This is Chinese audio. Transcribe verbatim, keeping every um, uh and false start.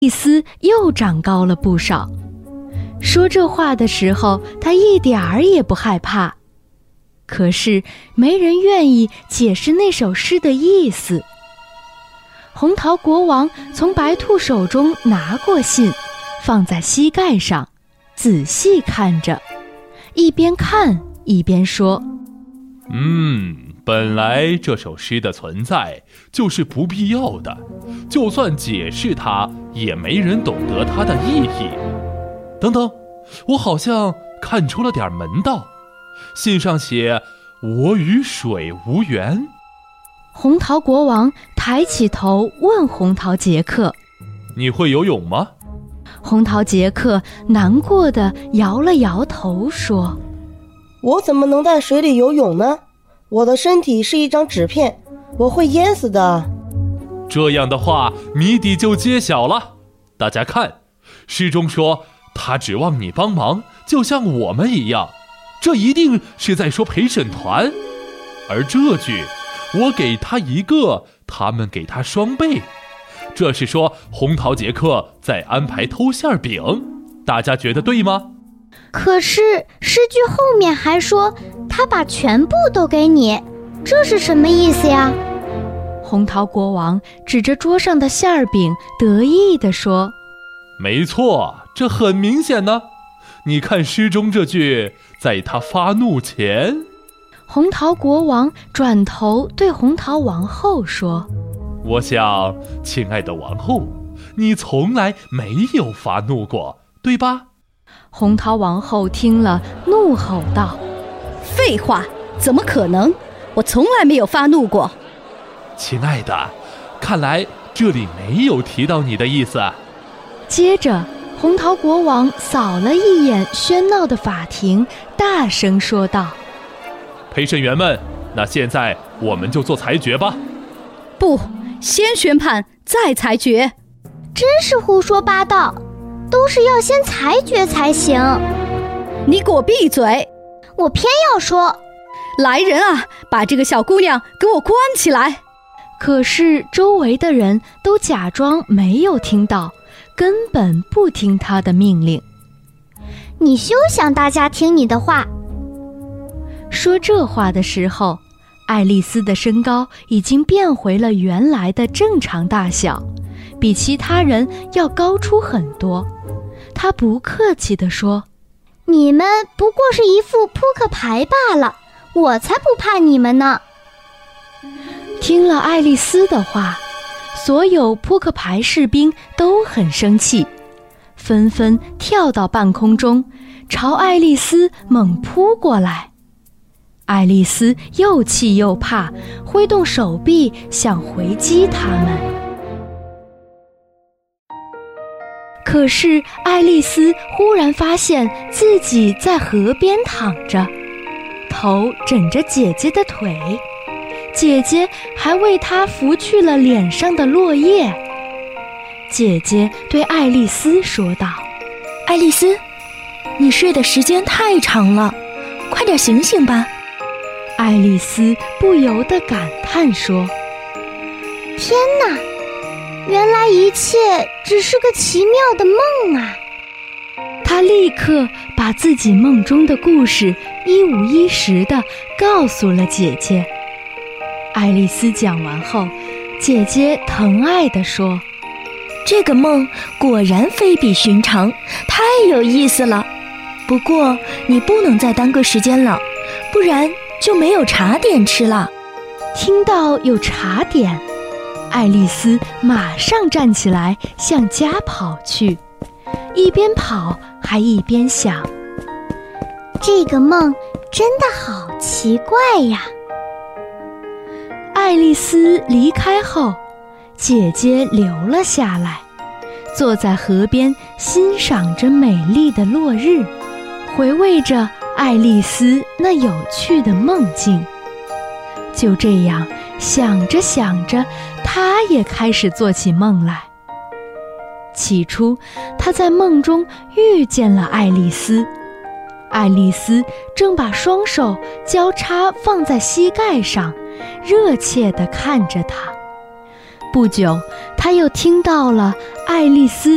丽丝又长高了不少。说这话的时候，她一点儿也不害怕。可是没人愿意解释那首诗的意思。红桃国王从白兔手中拿过信，放在膝盖上，仔细看着，一边看一边说： 嗯，本来这首诗的存在就是不必要的，就算解释它，也没人懂得它的意义。等等，我好像看出了点门道。信上写我与水无缘。 红桃国王抬起头问红桃杰克： 你会游泳吗？ 红桃杰克难过地摇了摇头说： 我怎么能在水里游泳呢？我的身体是一张纸片，我会淹死的。 这样的话，谜底就揭晓了。大家看，诗中说他指望你帮忙，就像我们一样，这一定是在说陪审团。而这句我给他一个，他们给他双倍，这是说红桃杰克在安排偷馅饼。大家觉得对吗？ 可是诗句后面还说他把全部都给你，这是什么意思呀？ 红桃国王指着桌上的馅饼得意地说： 没错，这很明显呢。你看诗中这句，在他发怒前。 红桃国王转头对红桃王后说： 我想，亲爱的王后，你从来没有发怒过，对吧？ 红桃王后听了，怒吼道： 废话，怎么可能？我从来没有发怒过。 亲爱的，看来这里没有提到你的意思。 接着红桃国王扫了一眼喧闹的法庭，大声说道： 陪审员们，那现在我们就做裁决吧。 不，先宣判再裁决。 真是胡说八道，都是要先裁决才行。 你给我闭嘴！ 我偏要说。 来人啊，把这个小姑娘给我关起来！ 可是周围的人都假装没有听到，根本不听他的命令。 你休想大家听你的话。 说这话的时候，爱丽丝的身高已经变回了原来的正常大小，比其他人要高出很多。她不客气地说： 你们不过是一副扑克牌罢了，我才不怕你们呢。 听了爱丽丝的话，所有扑克牌士兵都很生气，纷纷跳到半空中，朝爱丽丝猛扑过来。爱丽丝又气又怕，挥动手臂想回击他们。可是爱丽丝忽然发现自己在河边躺着，头枕着姐姐的腿，姐姐还为她拂去了脸上的落叶。姐姐对爱丽丝说道： 爱丽丝，你睡的时间太长了，快点醒醒吧。 爱丽丝不由得感叹说： 天哪，原来一切只是个奇妙的梦啊。 她立刻把自己梦中的故事一五一十地告诉了姐姐。爱丽丝讲完后，姐姐疼爱地说： 这个梦果然非比寻常，太有意思了。不过你不能再耽搁时间了，不然就没有茶点吃了。 听到有茶点，爱丽丝马上站起来向家跑去，一边跑还一边想： 这个梦真的好奇怪呀。 爱丽丝离开后，姐姐留了下来，坐在河边欣赏着美丽的落日，回味着爱丽丝那有趣的梦境。就这样想着想着，她也开始做起梦来。起初她在梦中遇见了爱丽丝，爱丽丝正把双手交叉放在膝盖上，热切地看着她。不久，她又听到了爱丽丝